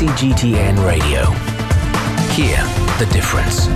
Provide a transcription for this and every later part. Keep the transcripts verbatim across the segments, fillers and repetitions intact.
C G T N Radio. Hear the difference.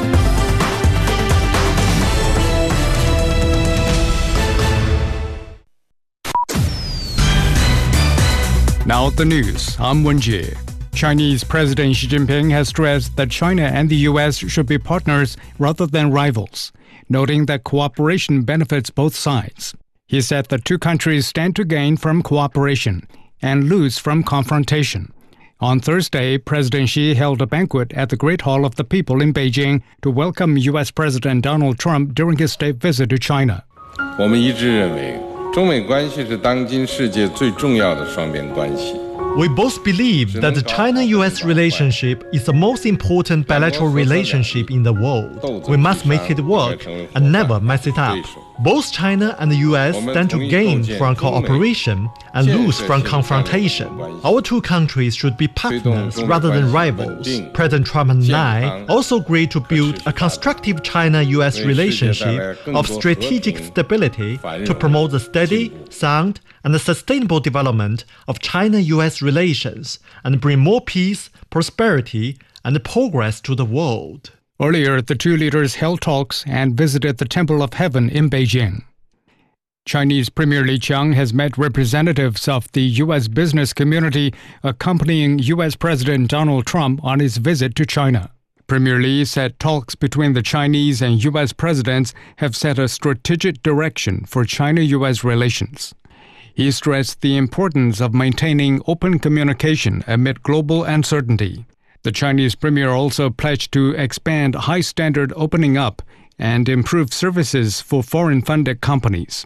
Now the news. I'm Wenjie. Chinese President Xi Jinping has stressed that China and the U S should be partners rather than rivals, noting that cooperation benefits both sides. He said the two countries stand to gain from cooperation and lose from confrontation. On Thursday, President Xi held a banquet at the Great Hall of the People in Beijing to welcome U S President Donald Trump during his state visit to China. 我们一致认为，中美关系是当今世界最重要的双边关系。 We both believe that the China-U S relationship is the most important bilateral relationship in the world. We must make it work and never mess it up. Both China and the U S stand to gain from cooperation and lose from confrontation. Our two countries should be partners rather than rivals. President Trump and I also agreed to build a constructive China-U S relationship of strategic stability to promote the steady, sound, and the sustainable development of China-U S relations and bring more peace, prosperity, and progress to the world. Earlier, the two leaders held talks and visited the Temple of Heaven in Beijing. Chinese Premier Li Qiang has met representatives of the U S business community accompanying U S President Donald Trump on his visit to China. Premier Li said talks between the Chinese and U S presidents have set a strategic direction for China-U S relations. He stressed the importance of maintaining open communication amid global uncertainty. The Chinese premier also pledged to expand high-standard opening up and improve services for foreign-funded companies.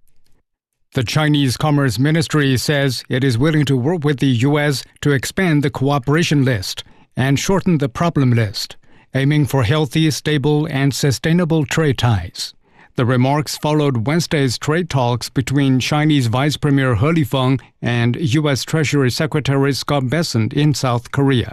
The Chinese Commerce Ministry says it is willing to work with the U S to expand the cooperation list and shorten the problem list, aiming for healthy, stable, and sustainable trade ties. The remarks followed Wednesday's trade talks between Chinese Vice Premier He Lifeng and U S Treasury Secretary Scott Bessent in South Korea.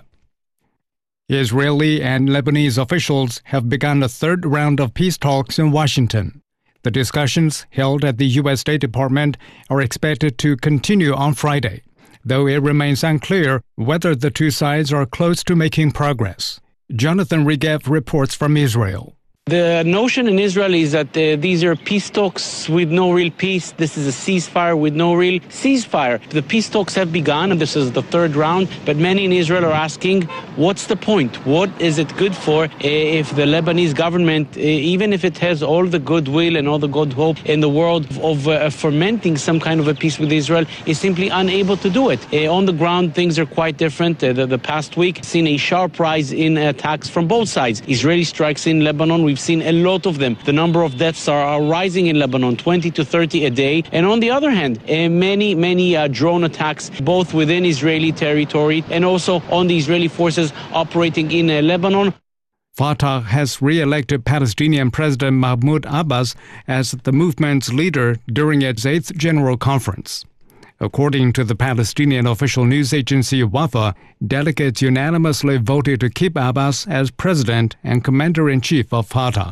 Israeli and Lebanese officials have begun a third round of peace talks in Washington. The discussions, held at the U S State Department, are expected to continue on Friday, though it remains unclear whether the two sides are close to making progress. Jonathan Regev reports from Israel. The notion in Israel is that uh, these are peace talks with no real peace. This is a ceasefire with no real ceasefire. The peace talks have begun, and this is the third round, but many in Israel are asking, what's the point? What is it good for uh, if the Lebanese government, uh, even if it has all the goodwill and all the good hope in the world of uh, fermenting some kind of a peace with Israel, is simply unable to do it? Uh, on the ground, things are quite different. Uh, the, the past week, seen a sharp rise in attacks from both sides. Israeli strikes in Lebanon, we've seen a lot of them. The number of deaths are, are rising in Lebanon, twenty to thirty a day. And on the other hand, uh, many, many uh, drone attacks, both within Israeli territory and also on the Israeli forces operating in uh, Lebanon. Fatah has re-elected Palestinian President Mahmoud Abbas as the movement's leader during its eighth General Conference. According to the Palestinian official news agency Wafa, delegates unanimously voted to keep Abbas as president and commander-in-chief of Fatah.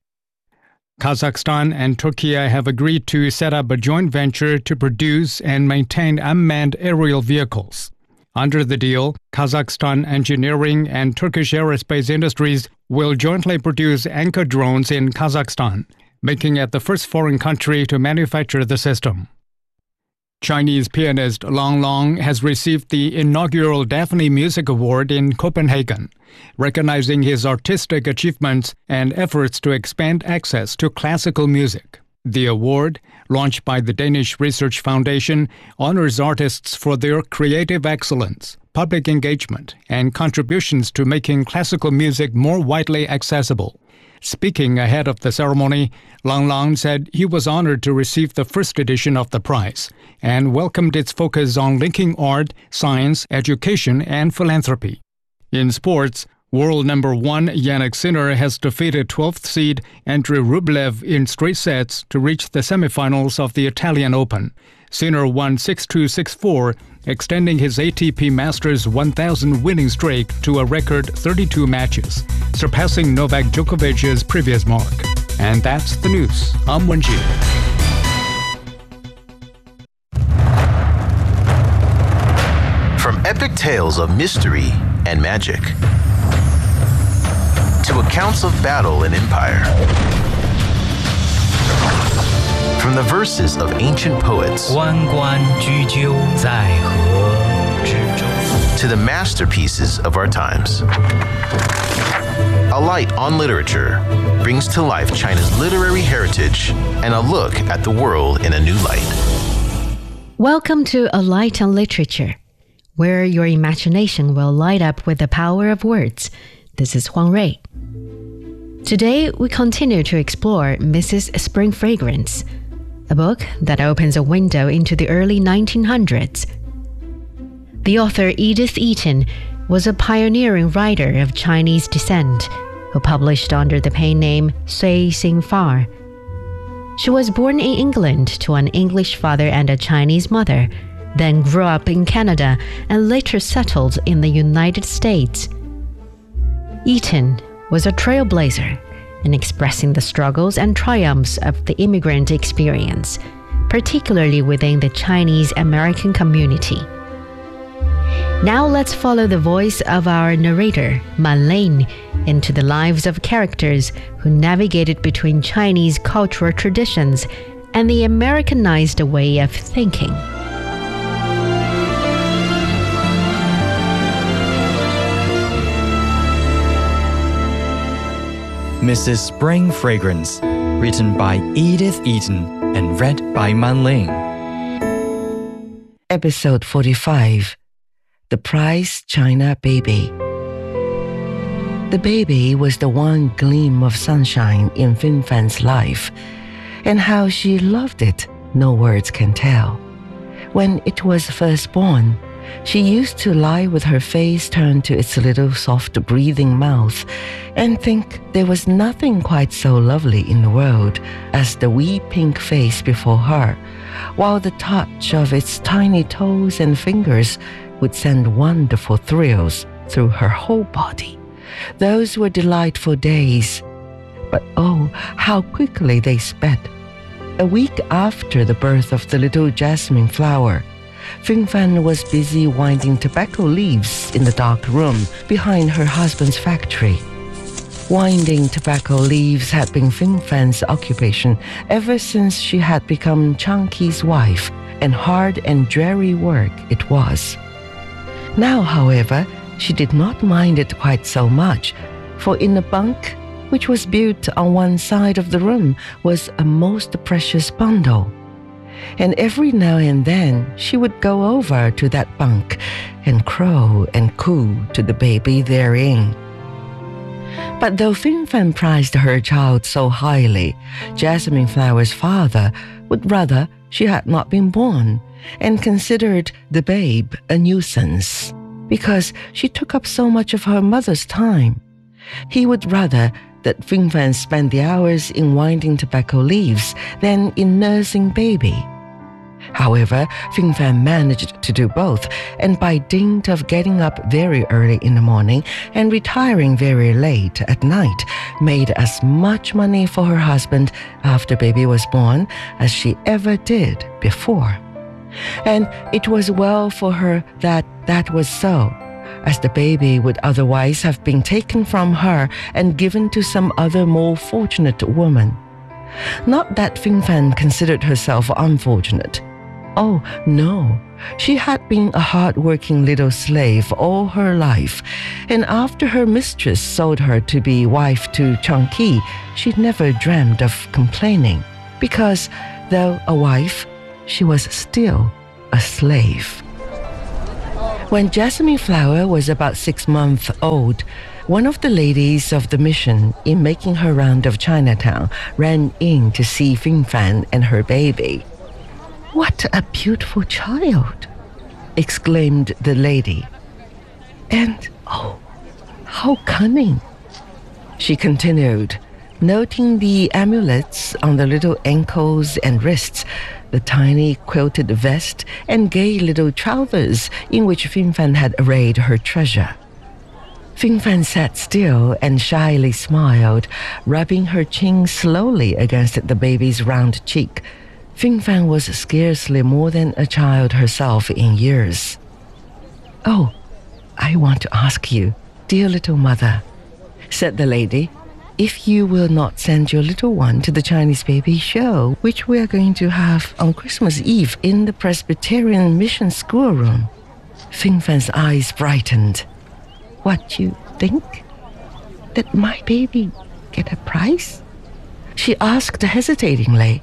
Kazakhstan and Turkey have agreed to set up a joint venture to produce and maintain unmanned aerial vehicles. Under the deal, Kazakhstan Engineering and Turkish Aerospace Industries will jointly produce Anka drones in Kazakhstan, making it the first foreign country to manufacture the system. Chinese pianist Lang Lang has received the inaugural Daphne Music Award in Copenhagen, recognizing his artistic achievements and efforts to expand access to classical music. The award, launched by the Danish Research Foundation, honors artists for their creative excellence, public engagement, and contributions to making classical music more widely accessible. Speaking ahead of the ceremony, Lang Lang said he was honored to receive the first edition of the prize and welcomed its focus on linking art, science, education, and philanthropy. In sports, world number one Jannik Sinner has defeated twelfth seed Andrei Rublev in straight sets to reach the semifinals of the Italian Open. Sinner won six two six four, extending his A T P Masters one thousand winning streak to a record thirty-two matches, surpassing Novak Djokovic's previous mark. And that's the news. I'm Wenjie. From epic tales of mystery and magic, to accounts of battle and empire. From the verses of ancient poets 关关雎鸠，在河之洲 to the masterpieces of our times. A Light on Literature brings to life China's literary heritage and a look at the world in a new light. Welcome to A Light on Literature, where your imagination will light up with the power of words. This is Huang Rui. Today, we continue to explore Missus Spring Fragrance, a book that opens a window into the early nineteen hundreds. The author Edith Eaton was a pioneering writer of Chinese descent who published under the pen name Sui Xingfar. She was born in England to an English father and a Chinese mother, then grew up in Canada and later settled in the United States. Eaton was a trailblazer in expressing the struggles and triumphs of the immigrant experience, particularly within the Chinese American community. Now let's follow the voice of our narrator, Man Ling, into the lives of characters who navigated between Chinese cultural traditions and the Americanized way of thinking. Missus Spring Fragrance, written by Edith Eaton and read by Man Ling. Episode forty-five, The Prize China Baby. The baby was the one gleam of sunshine in Fin Fan's life, and how she loved it, no words can tell. When it was first born, she used to lie with her face turned to its little soft-breathing mouth and think there was nothing quite so lovely in the world as the wee pink face before her, while the touch of its tiny toes and fingers would send wonderful thrills through her whole body. Those were delightful days. But oh, how quickly they sped. A week after the birth of the little jasmine flower, Fin Fan was busy winding tobacco leaves in the dark room behind her husband's factory. Winding tobacco leaves had been Fin Fan's occupation ever since she had become Chang Qi's wife, and hard and dreary work it was. Now, however, she did not mind it quite so much, for in the bunk, which was built on one side of the room, was a most precious bundle. And every now and then she would go over to that bunk and crow and coo to the baby therein. But though Fin Fan prized her child so highly, Jasmine Flower's father would rather she had not been born, and considered the babe a nuisance, because she took up so much of her mother's time. He would rather that Fin Fan spend the hours in winding tobacco leaves than in nursing baby. However, Fin Fan managed to do both, and by dint of getting up very early in the morning and retiring very late at night, made as much money for her husband after baby was born as she ever did before. And it was well for her that that was so, as the baby would otherwise have been taken from her and given to some other more fortunate woman. Not that Fin Fan considered herself unfortunate. Oh, no. She had been a hard-working little slave all her life, and after her mistress sold her to be wife to Chang Qi, she never dreamed of complaining, because, though a wife, she was still a slave. When Jasmine Flower was about six months old, one of the ladies of the mission, in making her round of Chinatown, ran in to see Fin Fan and her baby. "What a beautiful child!" exclaimed the lady. "And, oh, how cunning!" she continued, noting the amulets on the little ankles and wrists, the tiny quilted vest and gay little trousers in which Fin Fan had arrayed her treasure. Fin Fan sat still and shyly smiled, rubbing her chin slowly against the baby's round cheek. Fin Fan was scarcely more than a child herself in years. "Oh, I want to ask you, dear little mother," said the lady, "if you will not send your little one to the Chinese baby show, which we are going to have on Christmas Eve in the Presbyterian Mission schoolroom." Fin Fan's eyes brightened. "What, you think? That my baby get a prize?" she asked hesitatingly.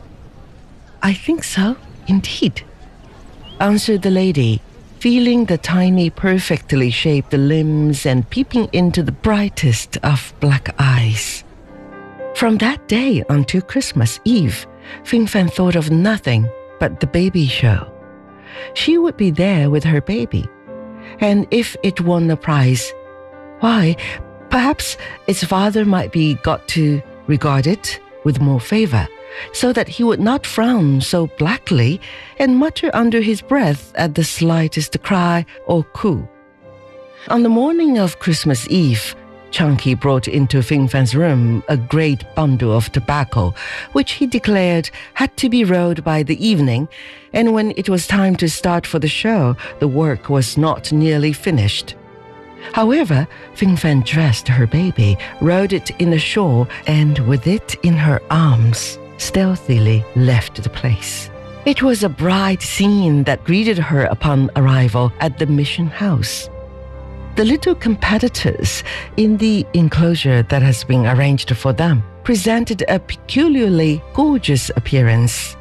"I think so, indeed," answered the lady, feeling the tiny, perfectly shaped limbs and peeping into the brightest of black eyes. From that day until Christmas Eve, Fin Fan thought of nothing but the baby show. She would be there with her baby, and if it won a prize, why, perhaps its father might be got to regard it with more favor, so that he would not frown so blackly and mutter under his breath at the slightest cry or coo. On the morning of Christmas Eve, Chunky brought into Fin Fan's room a great bundle of tobacco, which he declared had to be rolled by the evening, and when it was time to start for the show, the work was not nearly finished. However, Fin Fan dressed her baby, rolled it in a shawl, and with it in her arms, stealthily left the place. It was a bright scene that greeted her upon arrival at the mission house. The little competitors in the enclosure that has been arranged for them presented a peculiarly gorgeous appearance.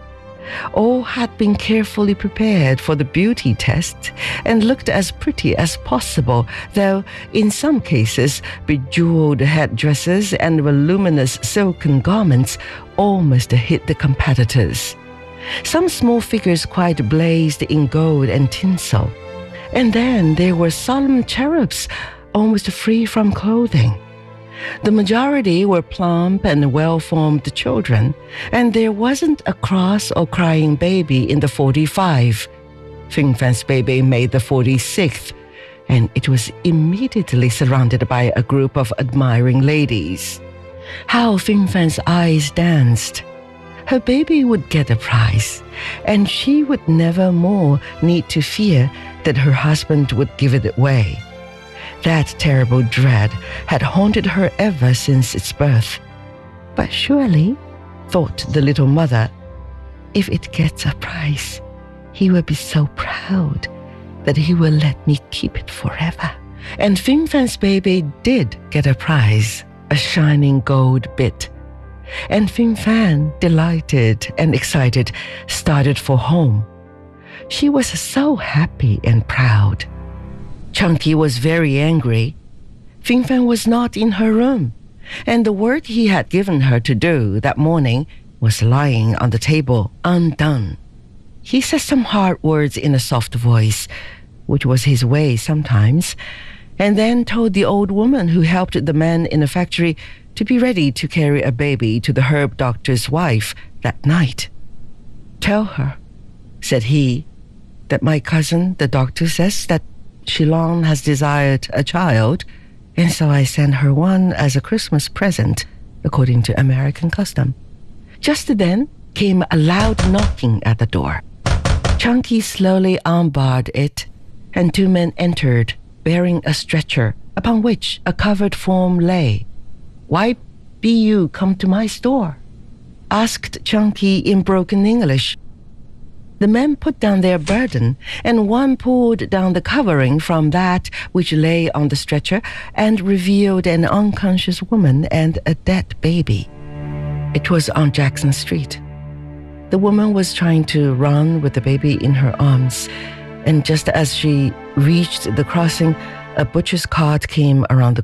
All had been carefully prepared for the beauty test and looked as pretty as possible, though in some cases bejeweled headdresses and voluminous silken garments almost hid the competitors. Some small figures quite blazed in gold and tinsel. And then there were solemn cherubs, almost free from clothing. The majority were plump and well-formed children, and there wasn't a cross or crying baby in the forty-five. Fin Fan's baby made the forty-sixth, and it was immediately surrounded by a group of admiring ladies. How Fin Fan's eyes danced! Her baby would get a prize, and she would never more need to fear that her husband would give it away. That terrible dread had haunted her ever since its birth. But surely, thought the little mother, if it gets a prize, he will be so proud that he will let me keep it forever. And Fin Fan's baby did get a prize, a shining gold bit. And Fin Fan, delighted and excited, started for home. She was so happy and proud. Chunky was very angry. Fin Fan was not in her room, and the work he had given her to do that morning was lying on the table undone. He said some hard words in a soft voice, which was his way sometimes, and then told the old woman who helped the man in the factory to be ready to carry a baby to the herb doctor's wife that night. "Tell her," said he, "that my cousin, the doctor, says that she long has desired a child, and so I send her one as a Christmas present, according to American custom." Just then came a loud knocking at the door. Chunky slowly unbarred it, and two men entered, bearing a stretcher, upon which a covered form lay. "Why be you come to my store?" asked Chunky in broken English. The men put down their burden, and one pulled down the covering from that which lay on the stretcher and revealed an unconscious woman and a dead baby. It was on Jackson Street. The woman was trying to run with the baby in her arms, and just as she reached the crossing, a butcher's cart came around the